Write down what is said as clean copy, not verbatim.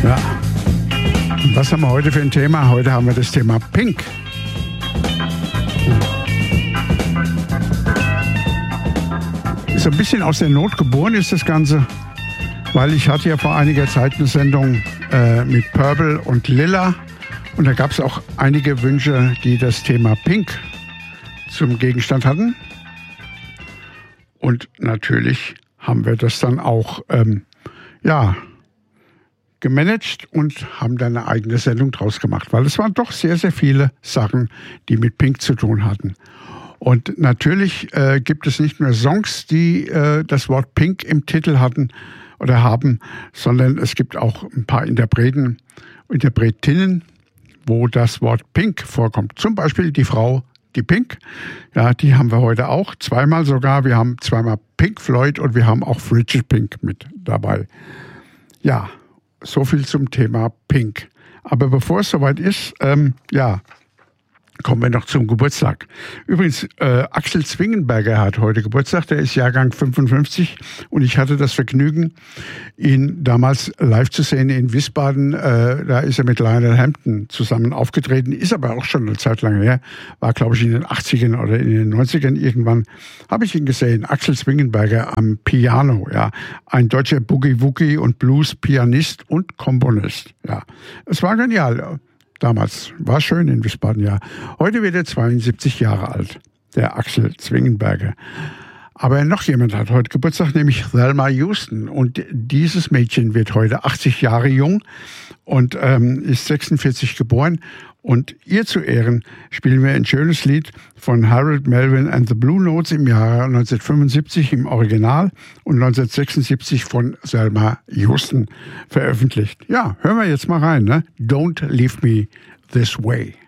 Ja. Und was haben wir heute für ein Thema? Heute haben wir das Thema Pink. Ist ein bisschen aus der Not geboren ist das Ganze, weil ich hatte ja vor einiger Zeit eine Sendung mit Purple und Lilla und da gab es auch einige Wünsche, die das Thema Pink zum Gegenstand hatten. Und natürlich haben wir das dann auch gemanagt und haben dann eine eigene Sendung draus gemacht, weil es waren doch sehr, sehr viele Sachen, die mit Pink zu tun hatten. Und natürlich gibt es nicht nur Songs, die das Wort Pink im Titel hatten oder haben, sondern es gibt auch ein paar Interpretinnen, wo das Wort Pink vorkommt. Zum Beispiel die Frau, die Pink, ja, die haben wir heute auch, zweimal sogar. Wir haben zweimal Pink Floyd und wir haben auch Frigid Pink mit dabei. Ja, so viel zum Thema Pink. Aber bevor es soweit ist, kommen wir noch zum Geburtstag. Übrigens, Axel Zwingenberger hat heute Geburtstag. Der ist Jahrgang 55 und ich hatte das Vergnügen, ihn damals live zu sehen in Wiesbaden. Da ist er mit Lionel Hampton zusammen aufgetreten, ist aber auch schon eine Zeit lang her. War, glaube ich, in den 80ern oder in den 90ern irgendwann. Habe ich ihn gesehen, Axel Zwingenberger am Piano. Ja, ein deutscher Boogie-Woogie und Blues-Pianist und Komponist. Ja, es war genial. Damals war schön in Wiesbaden, ja. Heute wird er 72 Jahre alt, der Axel Zwingenberger. Aber noch jemand hat heute Geburtstag, nämlich Thelma Houston. Und dieses Mädchen wird heute 80 Jahre jung und ist 46 geboren. Und ihr zu Ehren spielen wir ein schönes Lied von Harold Melvin and the Blue Notes im Jahre 1975 im Original und 1976 von Thelma Houston veröffentlicht. Ja, hören wir jetzt mal rein, ne? Don't Leave Me This Way.